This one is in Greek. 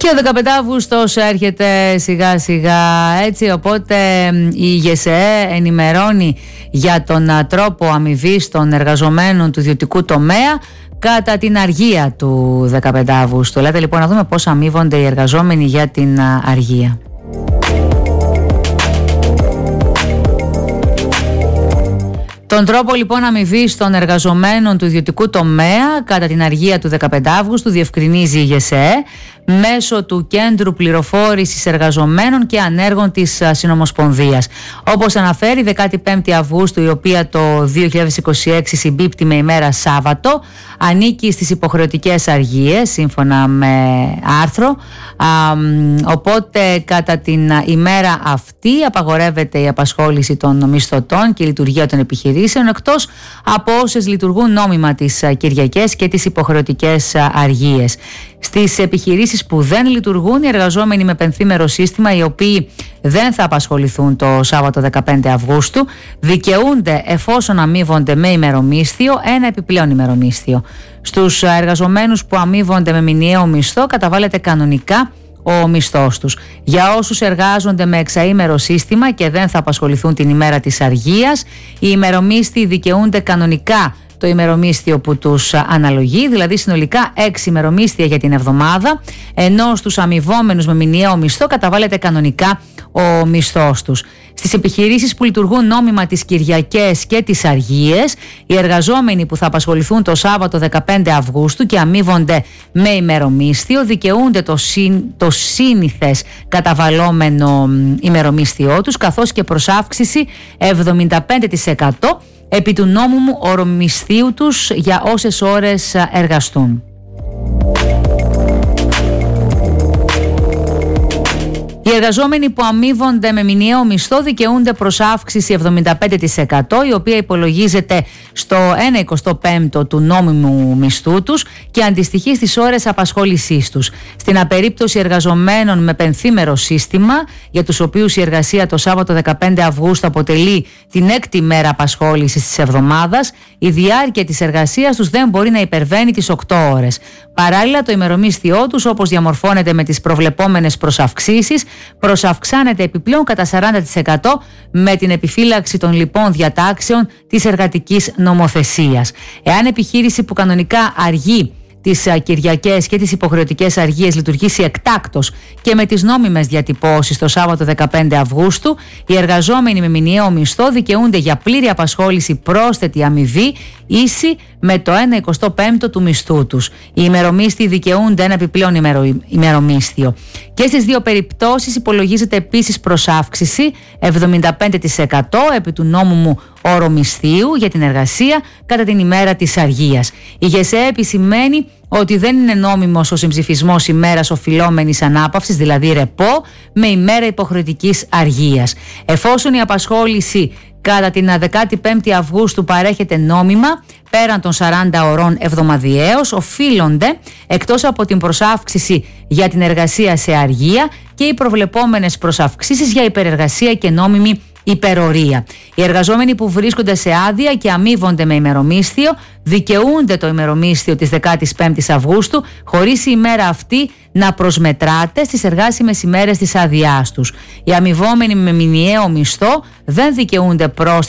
Και ο 15 Αυγούστος έρχεται σιγά σιγά, έτσι, οπότε η ΓΕΣΕΕ ενημερώνει για τον τρόπο αμοιβής των εργαζομένων του ιδιωτικού τομέα κατά την αργία του 15 Αυγούστου. Λέτε λοιπόν να δούμε πώς αμείβονται οι εργαζόμενοι για την αργία. Τον τρόπο λοιπόν αμοιβής των εργαζομένων του ιδιωτικού τομέα κατά την αργία του 15 Αυγούστου διευκρινίζει η ΓΕΣΕΕ μέσω του Κέντρου Πληροφόρησης Εργαζομένων και Ανέργων της Συνομοσπονδίας. Όπως αναφέρει, 15 Αυγούστου, η οποία το 2026 συμπίπτει με ημέρα Σάββατο, ανήκει στις υποχρεωτικές αργίες σύμφωνα με άρθρο, οπότε κατά την ημέρα αυτή απαγορεύεται η απασχόληση των μισθωτών και η λειτουργία των επιχειρήσεων, εκτός από όσες λειτουργούν νόμιμα τις Κυριακές και τις υποχρεωτικές αργίες. Στις επιχειρήσεις που δεν λειτουργούν, οι εργαζόμενοι με πενθήμερο σύστημα, οι οποίοι δεν θα απασχοληθούν το Σάββατο 15 Αυγούστου, δικαιούνται, εφόσον αμείβονται με ημερομίσθιο, ένα επιπλέον ημερομίσθιο. Στους εργαζομένους που αμείβονται με μηνιαίο μισθό καταβάλλεται κανονικά ο μισθός τους. Για όσους εργάζονται με εξαήμερο σύστημα και δεν θα απασχοληθούν την ημέρα της αργίας, οι ημερομίσθιοι δικαιούνται κανονικά το ημερομίσθιο που τους αναλογεί, δηλαδή συνολικά 6 ημερομίσθια για την εβδομάδα, ενώ στους αμοιβόμενους με μηνιαίο μισθό καταβάλλεται κανονικά ο μισθός τους. Στις επιχειρήσεις που λειτουργούν νόμιμα τις Κυριακές και τις αργίες, οι εργαζόμενοι που θα απασχοληθούν το Σάββατο 15 Αυγούστου και αμείβονται με ημερομίσθιο δικαιούνται το σύνηθες καταβαλλόμενο ημερομίσθιό τους, καθώς και προς αύξηση 75% επί του νόμιμου ορομισθίου τους για όσες ώρες εργαστούν. Οι εργαζόμενοι που αμείβονται με μηνιαίο μισθό δικαιούνται προς αύξηση 75%, η οποία υπολογίζεται στο 1/25 του νόμιμου μισθού τους και αντιστοιχεί στις ώρες απασχόλησής τους. Στην απερίπτωση εργαζομένων με πενθήμερο σύστημα, για τους οποίους η εργασία το Σάββατο 15 Αυγούστου αποτελεί την 6η μέρα απασχόλησης της εβδομάδας, η διάρκεια της εργασίας τους δεν μπορεί να υπερβαίνει τις 8 ώρες. Παράλληλα, το ημερομίσθιό τους, όπως διαμορφώνεται με τις προβλεπόμενες προσαυξήσεις, προσαυξάνεται επιπλέον κατά 40% με την επιφύλαξη των λοιπών διατάξεων της εργατικής νομοθεσίας. Εάν επιχείρηση που κανονικά αργεί τις Κυριακές και τις υποχρεωτικές αργίες λειτουργήσει εκτάκτως και με τις νόμιμες διατυπώσεις το Σάββατο 15 Αυγούστου, οι εργαζόμενοι με μηνιαίο μισθό δικαιούνται για πλήρη απασχόληση πρόσθετη αμοιβή ίση με το 1/25 του μισθού τους. Οι ημερομίσθιοι δικαιούνται ένα επιπλέον ημερομίσθιο. Και στις δύο περιπτώσεις υπολογίζεται επίσης προσάυξηση 75% επί του νόμιμου ορομισθίου για την εργασία κατά την ημέρα της αργίας. Η ΓΕΣΕΕ επισημαίνει ότι δεν είναι νόμιμος ο συμψηφισμός ημέρας οφειλόμενης ανάπαυσης, δηλαδή ρεπό, με ημέρα υποχρεωτικής αργίας. Εφόσον η απασχόληση κατά την 15η Αυγούστου παρέχεται νόμιμα, πέραν των 40 ωρών εβδομαδιαίως, οφείλονται, εκτός από την προσάυξηση για την εργασία σε αργία, και οι προβλεπόμενες προσαυξήσεις για υπερεργασία και νόμιμη υπερορία. Οι εργαζόμενοι που βρίσκονται σε άδεια και αμείβονται με ημερομίσθιο δικαιούνται το ημερομίσθιο της 15ης Αυγούστου, χωρίς η ημέρα αυτή να προσμετράται στις εργάσιμες ημέρες της άδειάς τους. Οι αμοιβόμενοι με μηνιαίο μισθό δεν δικαιούνται πρόσθετα